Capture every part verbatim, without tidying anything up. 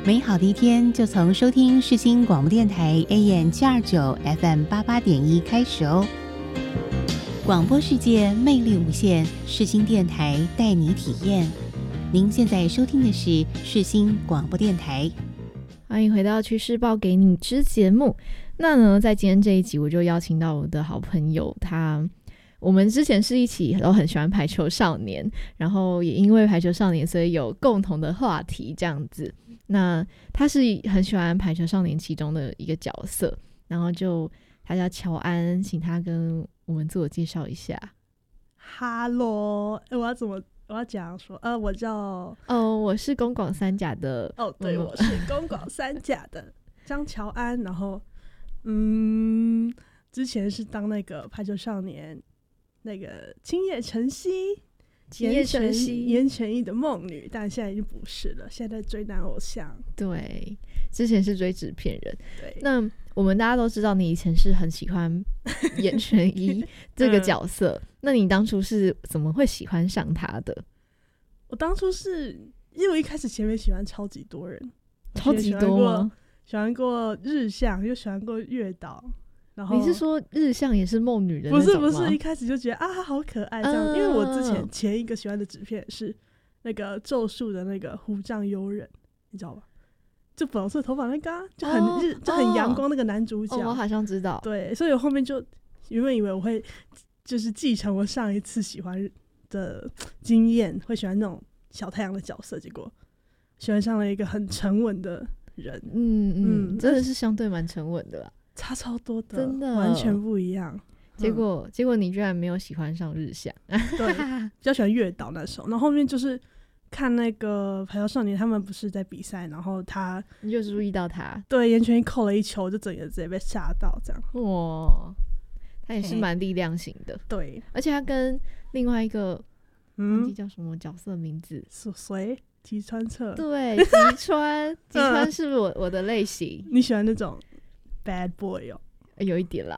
美好的一天就从收听世新广播电台 A M 七二九 F M 八八点一开始哦。广播世界魅力无限，世新电台带你体验。您现在收听的是世新广播电台。 欢迎回到趋势报给你知节目。那呢，在今天这一集，我就邀请到我的好朋友，他我们之前是一起都很喜欢排球少年，然后也因为排球少年，所以有共同的话题这样子。那他是很喜欢排球少年其中的一个角色，然后就他叫乔安，请他跟我们自我介绍一下。 哈喽，我要怎么？我要讲说，呃，我叫哦，我是公广三甲的。 哦，对，我是公广三甲的张乔安。然后，嗯，之前是当那个排球少年那个青叶晨曦。 青叶晨曦言承义的梦女，但现在已经不是了，现在在追男偶像。 对，之前是追纸片人。 对， 那我们大家都知道你以前是很喜欢言承义这个角色、嗯、那你当初是怎么会喜欢上他的？ 我当初是因为我一开始前面喜欢超级多人， 超级多吗？ 喜欢过日向，又喜欢过月岛。然后你是说日向也是梦女的那种吗？ 不是不是，一开始就觉得啊她好可爱这样、嗯、因为我之前前一个喜欢的纸片是那个咒术的那个虎杖悠仁，你知道吧？就粉红色头发那个、啊、就很日、哦、就很阳光那个男主角、 哦、我好像知道。 对，所以我后面就原本以为我会就是继承我上一次喜欢的经验，会喜欢那种小太阳的角色，结果喜欢上了一个很沉稳的人。 嗯嗯, 嗯真的是相对蛮沉稳的啦， 差超多的， 真的完全不一样。 结果、嗯、结果你居然没有喜欢上日向。 对，比较喜欢月岛那时候，然后后面就是看那个排球少年他们不是在比赛，然后他你就注意到他对言承义扣了一球，就整个直接被吓到这样。 哇，他也是蛮力量型的。 对， 而且他跟另外一个忘记叫什么角色名字， 谁？吉川彻。对， 吉川吉川是不是 我, 我的类型？ 你喜欢那种 bad boy 哦？ 有一点啦。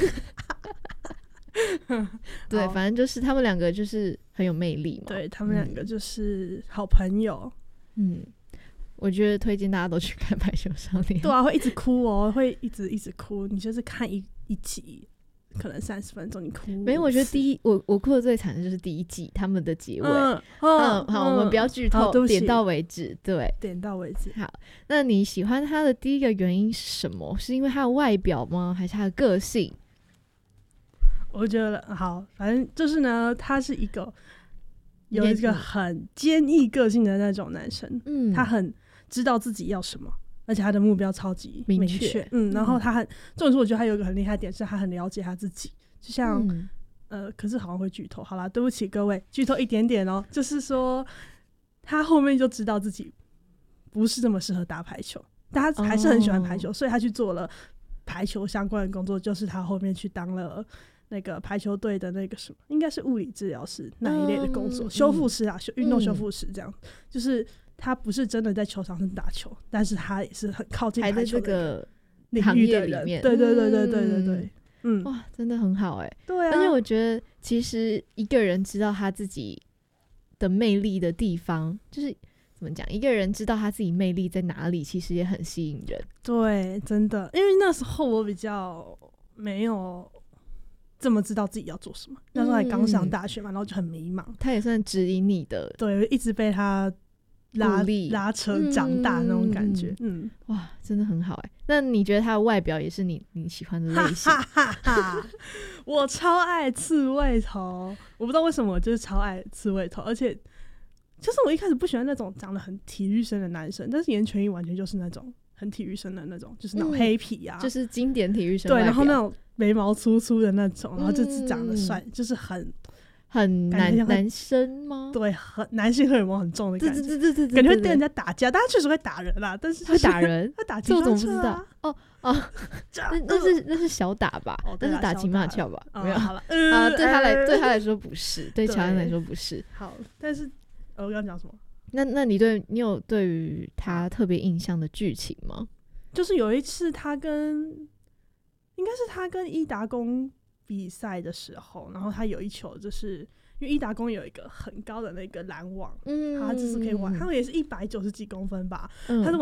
对，反正就是他们两个就是很有魅力嘛。 对，他们两个就是好朋友。 嗯，我觉得推荐大家都去看排球少年。 对啊，会一直哭哦，会一直一直哭。你就是看一一集可能三十分钟，你哭。 没有，我觉得第一我我哭的最惨的就是第一季他们的结尾。嗯， 哦、 嗯好、嗯，我们不要剧透，点到为止。对， 点到为止。 好，那你喜欢他的第一个原因是什么？是因为他的外表吗？还是他的个性？ 我觉得好，反正就是呢，他是一个有一个很坚毅个性的那种男生。嗯，他很知道自己要什么，而且他的目标超级明确。嗯，然后他很，重点是我觉得他有一个很厉害的点，是他很了解他自己。就像、嗯、呃，可是好像会剧透。好啦，对不起各位，剧透一点点哦。就是说，他后面就知道自己不是这么适合打排球，但他还是很喜欢排球，哦、所以他去做了排球相关的工作，就是他后面去当了那个排球队的那个什么，应该是物理治疗师那一类的工作，嗯、修复师啊，运动修复师这样。嗯、就是他不是真的在球场上打球，但是他也是很靠近排球的领域的人。对对对对对对对。嗯， 哇，真的很好哎、欸。 对啊， 而且我觉得其实一个人知道他自己的魅力的地方，就是怎么讲，一个人知道他自己魅力在哪里，其实也很吸引人。 对，真的，因为那时候我比较没有这么知道自己要做什么，嗯、那时候还刚上大学嘛，然后就很迷茫。 他也算指引你的， 对，一直被他拉拉扯长大那种感觉。嗯，嗯哇，真的很好哎、欸。那你觉得他的外表也是你你喜欢的类型？ 哈哈哈哈我超爱刺猬头，我不知道为什么，我就是超爱刺猬头，而且就是我一开始不喜欢那种长得很体育生的男生，但是言承义完全就是那种很体育生的那种，就是那种黑皮啊， 嗯、就是经典体育生对，然后那种眉毛粗粗的那种，然后就是长得帅、嗯，就是很。 很男男生吗？ 对，很男性荷尔蒙很重的感觉， 对对对对对， 感觉会跟人家打架，但他确实会打人啦，但是、就是、 会打人， 会打骑马车啊！哦哦，那那是那是小打吧？哦、那是打骑马跳吧？ 哦、 没有好了、 呃、啊，对他来对他来说不是，对乔安来说不是。 好，但是、呃、我刚刚讲什么？ 那那你对你有对于他特别印象的剧情吗？ 就是有一次他跟应该是他跟伊达公比赛的时候，然后他有一球就是因为伊达公有一个很高的那个拦网，嗯，他就是可以玩，他们也是一百九十几公分吧，嗯、他是